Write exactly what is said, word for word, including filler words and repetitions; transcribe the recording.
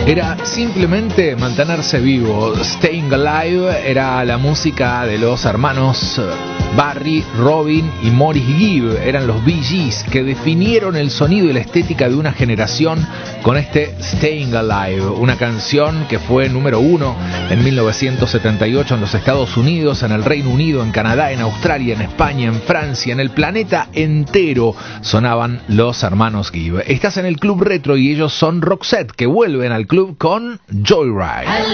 Era simplemente mantenerse vivo. Staying Alive era la música de los hermanos Barry, Robin y Maurice Gibb. Eran los Bee Gees que definieron el sonido y la estética de una generación con este Staying Alive, una canción que fue número uno en mil novecientos setenta y ocho en los Estados Unidos, en el Reino Unido, en Canadá, en Australia, en España, en Francia, en el planeta entero sonaban los hermanos Gibb. Estás en el Club Retro y ellos son Roxette, que vuelven al club con Joyride.